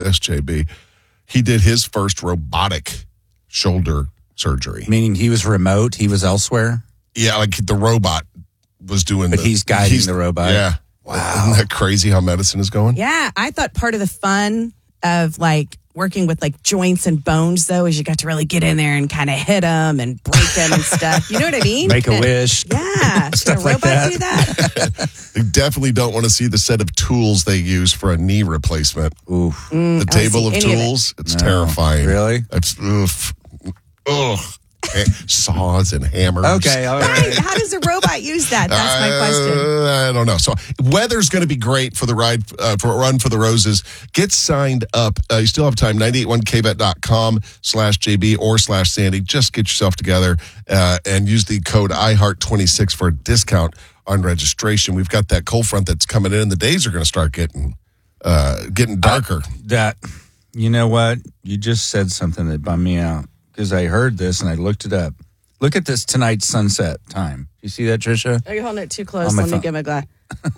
this, JB. He did his first robotic shoulder surgery. Meaning he was remote, he was elsewhere? Yeah, like the robot was doing But he's guiding the robot? Yeah. Wow. Isn't that crazy how medicine is going? Yeah, I thought part of the fun of like working with like joints and bones, though, is you got to really get in there and kind of hit them and break them and stuff. You know what I mean? Make a wish. Yeah. Should a robot do that? They definitely don't want to see the set of tools they use for a knee replacement. Ooh. The table of tools, it's terrifying. Really? It's ugh. Saws and hammers. Okay, all right. How does a robot use that? That's my question. I don't know. So weather's going to be great for the ride, for a Run for the Roses. Get signed up. You still have time. 981kvet.com/JB or /Sandy. Just get yourself together and use the code IHEART26 for a discount on registration. We've got that cold front that's coming in, and the days are going to start getting darker. You know what? You just said something that bummed me out. Because I heard this and I looked it up. Look at this tonight's sunset time. You see that, Trisha? Are you holding it too close? Let me give him a glass.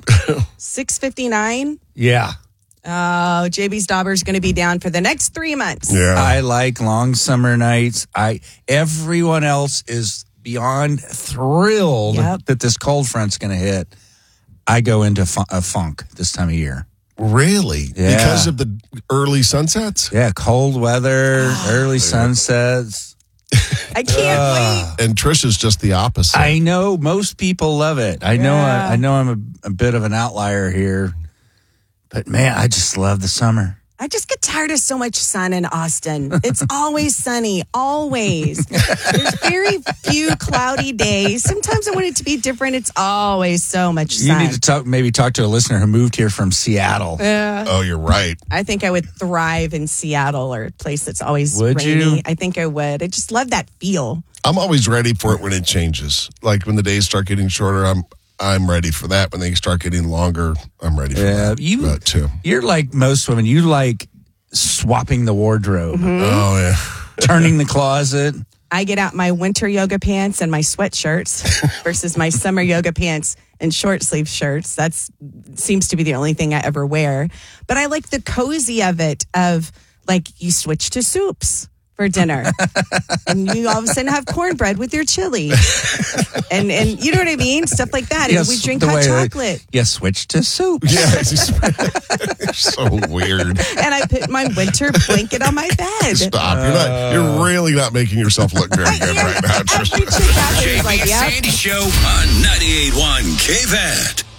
6:59. Yeah. Oh, JB's Dauber's going to be down for the next 3 months. Yeah. I like long summer nights. Everyone else is beyond thrilled that this cold front's going to hit. I go into a funk this time of year. Really? Yeah. Because of the early sunsets? Yeah, cold weather, early sunsets. I can't wait. And Trisha's just the opposite. I know most people love it. I know I'm a bit of an outlier here. But man, I just love the summer. I just get tired of so much sun in Austin. It's always sunny, always. There's very few cloudy days. Sometimes I want it to be different. It's always so much sun. You need to talk to a listener who moved here from Seattle. Oh, you're right. I think I would thrive in Seattle or a place that's always Would rainy. you? I think I would. I just love that feel. I'm always ready for it when it changes. Like when the days start getting shorter, I'm ready for that. When they start getting longer, I'm ready for that too. You're like most women. You like swapping the wardrobe. Mm-hmm. Oh, yeah. Turning the closet. I get out my winter yoga pants and my sweatshirts versus my summer yoga pants and short sleeve shirts. That seems to be the only thing I ever wear. But I like the cozy of it, of like you switch to soups for dinner and you all of a sudden have cornbread with your chili and you know what I mean, stuff like that. Yes, and we drink hot chocolate. Switch to soup. Yeah, you're so weird. And I put my winter blanket on my bed. Stop! You're really not making yourself look very good right now, Trisha. Every chick out there is JB like, and yeah. Sandy Show on 98.1 KVET.